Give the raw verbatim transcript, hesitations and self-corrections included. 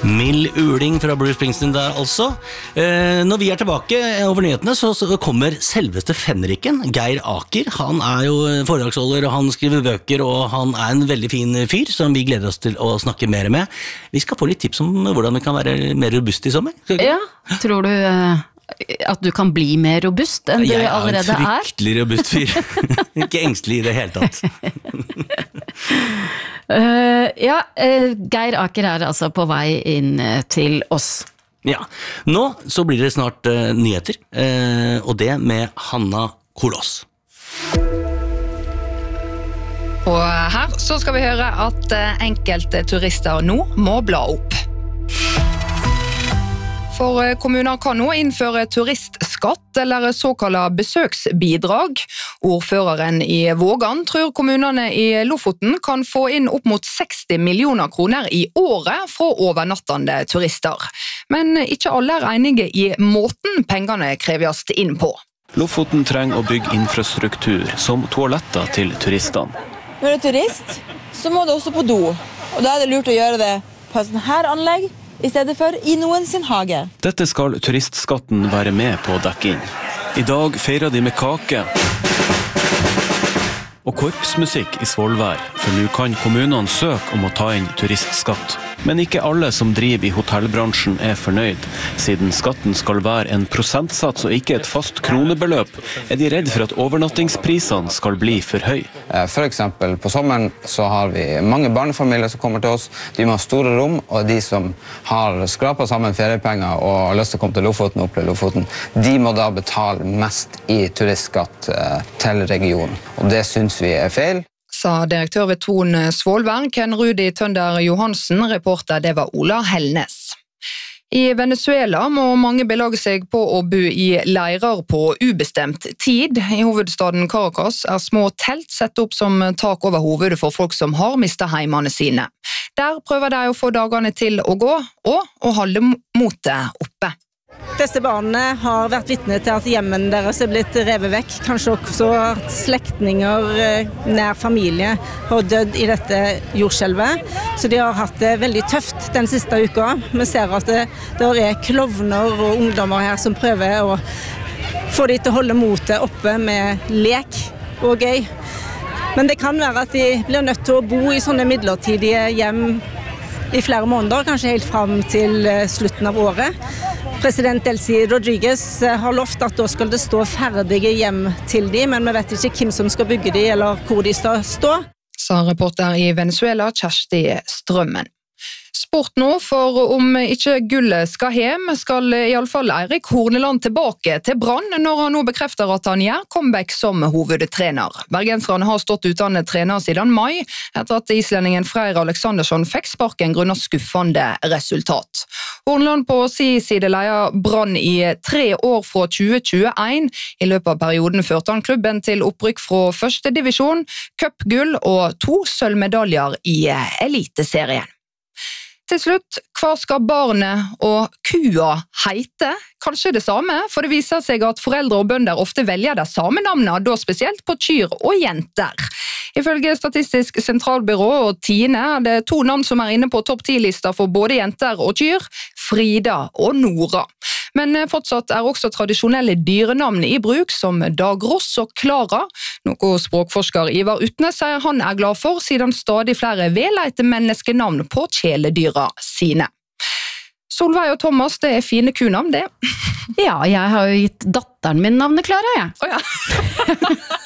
Mild uling fra Bruce Springsteen der altså. Eh, når vi er tilbake over nyhetene, så, så kommer selveste fenriken, Geir Aker. Han er jo foredragsholder, og han skriver bøker, og han er en veldig fin fyr, som vi gleder oss til å snakke mer med. Vi skal få litt tips om hvordan vi kan være mer robust i sommer. Ja, tror du at du kan bli mer robust enn du allerede er? Jeg er en fryktelig robust fyr. Ikke engstelig i det hele tatt. Uh, ja, uh, Geir Aker er altså på vei inn uh, til oss. Ja, nå så blir det snart uh, nyheter, uh, og det med Hanna Kolås. Og her så skal vi høre at uh, enkelte turister nå må bla opp. For kommuner kan nå innføre turistskatt eller såkalt besøksbidrag. Ordføreren i Vågan tror kommunene i Lofoten kan få inn opp mot seksti millioner kroner i året fra overnattende turister. Men ikke alle er enige i måten pengene kreves inn på. Lofoten trenger å bygge infrastruktur som toaletter til turistene. Når du er turist, så må du også på do. Og da er det lurt å gjøre det på et sånt her anlegg, i stedet for i noen sin hage. Dette skal turistskatten være med på å dekke inn. I dag feirer de med kake og korpsmusikk i Svolvær, for nå kan kommunene søke om å ta inn turistskatt. Men ikke alle som driver i hotellbransjen er fornøyd. Siden skatten skal være en prosentsats og ikke et fast kronebeløp, er de redd for at overnattingsprisene skal bli for høy. For eksempel på sommeren så har vi mange barnefamilier som kommer til oss. De må ha store rom, og de som har skrapet sammen feriepenger og har lyst til å komme til Lofoten og oppleve Lofoten, de må da betale mest i turistskatt til regionen. Og det synes vi er feil. Sa direktør ved Thon Svolvær, Ken Rudi Tønder Johansen, reporter det var Ola Hellnes. I Venezuela må mange belage seg på å bo i leirer på ubestemt tid. I hovedstaden Caracas er små telt sett opp som tak over hovedet for folk som har mistet heimene sine. Der prøver de å få dagene til å gå, og å holde motet oppe. Disse barna har vært vitne til at hjemmen deres er blitt revet vekk. Kanskje også at slektninger, nær familie, har dødd i dette jordskjelvet. Så de har hatt det veldig tøft den siste uka. Vi ser at det, det er klovner og ungdommer her som prøver å få de til å holde motet oppe med lek og gøy. Men det kan være at de blir nødt til å bo i sånne midlertidige hjem i flere måneder, kanskje helt frem til slutten av året. President Delcy Rodriguez har lovt at da skal det stå ferdige hjem til de, men vi vet ikke hvem som skal bygge de, eller hvor de skal stå. Sa reporter i Venezuela, Kjersti Strømmen. Sport nå, for om ikke gullet skal hjem, skal i alle fall Eirik Horneland tilbake til Brann når han nå bekrefter at han gjør comeback som hovedtrener. Bergenserne har stått uten trener siden mai, etter at islendingen Freyr Alexandersson fikk sparken grunnet skuffende resultat. Horneland på sin side leier Brann i tre år fra tjue tjueen. I løpet av perioden førte han klubben til opprykk fra første divisjon, cupgull og to sølvmedaljer i eliteserien. Til slutt, hva skal barnet og kua heite? Kanskje det samme, for det viser seg at foreldre og bønder ofte velger det samme navnet, da spesielt på kyr og jenter. Ifølge Statistisk sentralbyrå og Tine er det to navn som er inne på topp ti-lista for både jenter og kyr, Frida og Nora. Men fortsatt er også tradisjonelle dyrenavn i bruk, som Dag Ross og Klara, noe språkforsker Ivar Utne sier han er glad for, siden stadig flere vil lete menneskenavn på kjæledyra sine. Solveig og Thomas, det er fine kunavn, det. Ja, jeg har jo gitt datteren min navnet Klara, jeg. Å ja.